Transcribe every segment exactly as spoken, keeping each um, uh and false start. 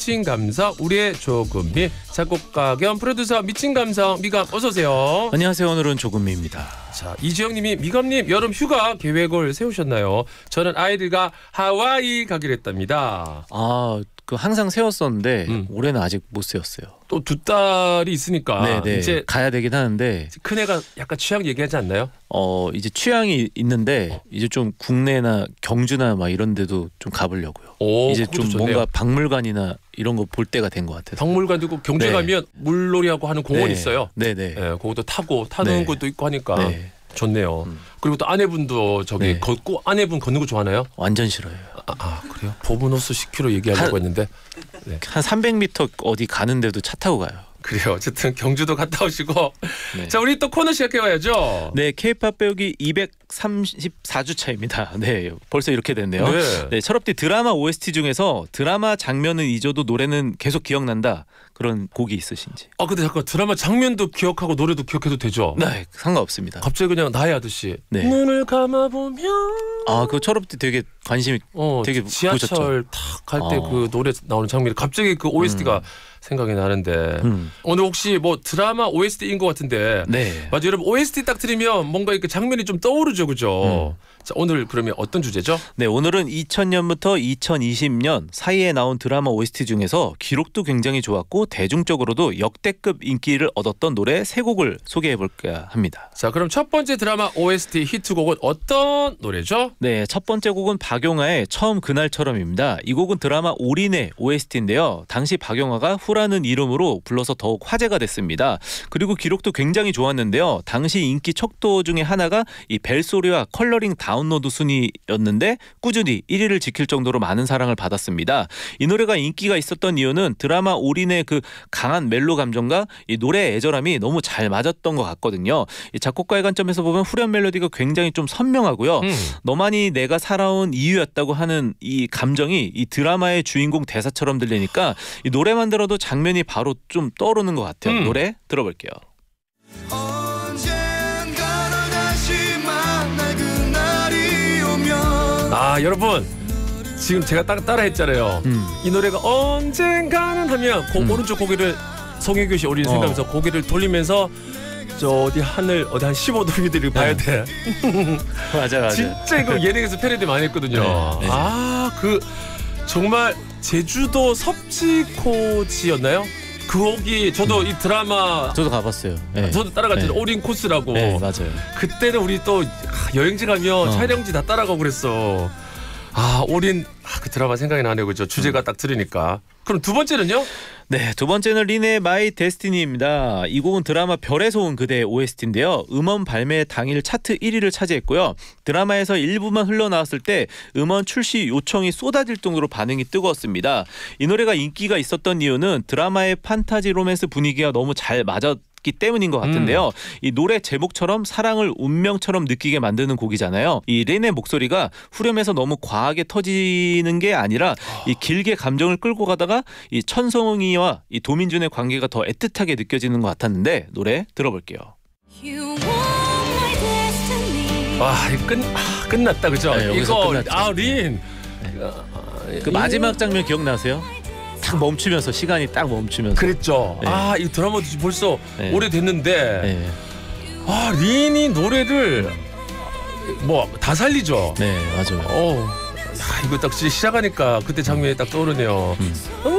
미친 감성 우리의 조금미 작곡가 겸 프로듀서 미친 감성 미감 어서 오세요. 안녕하세요. 오늘은 조금미입니다. 자, 이지영님이 미감님 여름 휴가 계획을 세우셨나요? 저는 아이들과 하와이 가기로 했답니다. 아, 그 항상 세웠었는데 음. 올해는 아직 못 세웠어요. 또 두 딸이 있으니까 네네. 이제 가야 되긴 하는데 큰애가 약간 취향 얘기하지 않나요? 어 이제 취향이 있는데 어. 이제 좀 국내나 경주나 막 이런 데도 좀 가보려고요. 오, 이제 좀 좋네요. 뭔가 박물관이나 이런 거 볼 때가 된 것 같아서. 박물관도 있고 경주에 네. 가면 물놀이하고 하는 공원이 네. 있어요. 네네. 네, 그것도 타고 타는 네. 것도 있고 하니까 네. 좋네요. 음. 그리고 또 아내분도 저기 네. 걷고 아내분 걷는 거 좋아하나요? 완전 싫어요. 아, 아 그래요? 보브노스 십 킬로미터 얘기하려고 한, 했는데 네. 한 삼백 미터 어디 가는데도 차 타고 가요. 그래요. 어쨌든 경주도 갔다 오시고 네. 자 우리 또 코너 시작해봐야죠. 네, K-팝 배우기 이백삼십사 주 차입니다. 네, 벌써 이렇게 됐네요. 네. 네, 철업디 드라마 오에스티 중에서 드라마 장면은 잊어도 노래는 계속 기억난다 그런 곡이 있으신지? 아 근데 잠깐 드라마 장면도 기억하고 노래도 기억해도 되죠? 네, 상관없습니다. 갑자기 그냥 나의 아저씨. 네. 눈을 감아보면 아, 그 철업디 되게 관심이 어, 되게 지하철 탁 갈 때 그 아. 노래 나오는 장면이 갑자기 그 오에스티가 음. 생각이 나는데 음. 오늘 혹시 뭐 드라마 오에스티인 것 같은데 네. 맞아요. 여러분 오에스티 딱 들으면 뭔가 이렇게 장면이 좀 떠오르죠, 그죠? 음. 자 오늘 그러면 어떤 주제죠? 네, 오늘은 이천 년부터 이천이십 년 사이에 나온 드라마 오에스티 중에서 기록도 굉장히 좋았고 대중적으로도 역대급 인기를 얻었던 노래 세 곡을 소개해 볼까 합니다. 자, 그럼 첫 번째 드라마 오에스티 히트곡은 어떤 노래죠? 네, 첫 번째 곡은 박용화의 처음 그날처럼입니다. 이 곡은 드라마 올인의 오에스티인데요. 당시 박용화가 후라는 이름으로 불러서 더욱 화제가 됐습니다. 그리고 기록도 굉장히 좋았는데요. 당시 인기 척도 중에 하나가 이 벨소리와 컬러링 다운로드 순위였는데 꾸준히 일 위를 지킬 정도로 많은 사랑을 받았습니다. 이 노래가 인기가 있었던 이유는 드라마 올인의 그 강한 멜로 감정과 이 노래의 애절함이 너무 잘 맞았던 것 같거든요. 이 작곡가의 관점에서 보면 후렴 멜로디가 굉장히 좀 선명하고요. 음. 너만이 내가 살아온 이유였다고 하는 이 감정이 이 드라마의 주인공 대사처럼 들리니까 이 노래만 들어도 장면이 바로 좀 떠오르는 것 같아요. 음. 노래 들어볼게요. 아 여러분 지금 제가 따, 따라 했잖아요. 음. 이 노래가 언젠가는 하면 고, 음. 오른쪽 고개를 송혜교 씨 올리는 어. 생각하면서 고개를 돌리면서 저 어디 하늘 어디 한 십오 도 위들을 네. 봐야 돼. 맞아 맞아. 진짜 이거 예능에서 패러디 많이 했거든요. 네. 네. 아 그 정말 제주도 섭지코지였나요? 그 곡이 저도 음. 이 드라마 저도 가봤어요. 네. 저도 따라갔잖아요. 네. 올인 코스라고. 네, 맞아요. 그때는 우리 또 여행지 가면 어. 촬영지 다 따라가고 그랬어. 아 올인 아, 그 드라마 생각이 나네요. 그죠? 주제가 음. 딱 들으니까. 그럼 두 번째는요? 네, 두 번째는 린의 마이 데스티니입니다. 이 곡은 드라마 별에서 온 그대의 오에스티인데요. 음원 발매 당일 차트 일 위를 차지했고요. 드라마에서 일부만 흘러나왔을 때 음원 출시 요청이 쏟아질 정도로 반응이 뜨거웠습니다. 이 노래가 인기가 있었던 이유는 드라마의 판타지 로맨스 분위기가 너무 잘 맞았 기 때문인 것 같은데요. 음. 이 노래 제목처럼 사랑을 운명처럼 느끼게 만드는 곡이잖아요. 이 린의 목소리가 후렴에서 너무 과하게 터지는 게 아니라 이 길게 감정을 끌고 가다가 이 천성이와 이 도민준의 관계가 더 애틋하게 느껴지는 것 같았는데 노래 들어볼게요. 와, 끝 아, 끝났다 그죠? 네, 이거 아 린. 네. 그 마지막 장면 기억나세요? 딱 멈추면서 시간이 딱 멈추면서 그랬죠. 네. 아, 이 드라마도 벌써 네. 오래됐는데 네. 아 린이 노래를 뭐 다 살리죠. 네 맞아요. 어, 야, 이거 딱 시작하니까 그때 장면이 딱 떠오르네요. 음.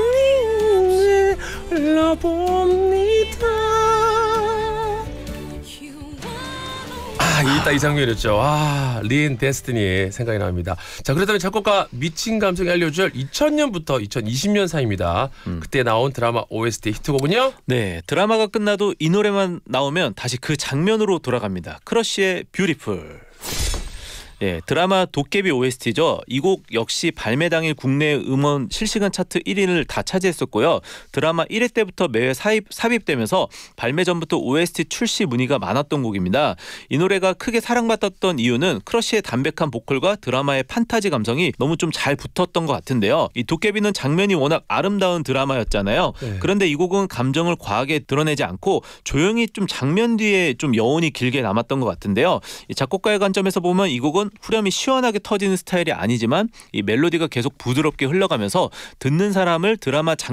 아, 이따 이 장면이었죠. 아, 린 데스티니 생각이 납니다. 자, 그렇다면 작곡가 미친 감성이 알려줄 이천 년부터 이천이십 년 사이입니다. 음. 그때 나온 드라마 오에스티 히트곡은요? 네, 드라마가 끝나도 이 노래만 나오면 다시 그 장면으로 돌아갑니다. 크러쉬의 뷰티풀. 예, 드라마 도깨비 오에스티죠. 이 곡 역시 발매 당일 국내 음원 실시간 차트 일 위를 다 차지했었고요. 드라마 일 회 때부터 매회 사입, 삽입되면서 발매 전부터 오에스티 출시 문의가 많았던 곡입니다. 이 노래가 크게 사랑받았던 이유는 크러쉬의 담백한 보컬과 드라마의 판타지 감성이 너무 좀 잘 붙었던 것 같은데요. 이 도깨비는 장면이 워낙 아름다운 드라마였잖아요. 네. 그런데 이 곡은 감정을 과하게 드러내지 않고 조용히 좀 장면 뒤에 좀 여운이 길게 남았던 것 같은데요. 이 작곡가의 관점에서 보면 이 곡은 후렴이 시원하게 터지는 스타일이 아니지만 이 멜로디가 계속 부드럽게 흘러가면서 듣는 사람을 드라마 장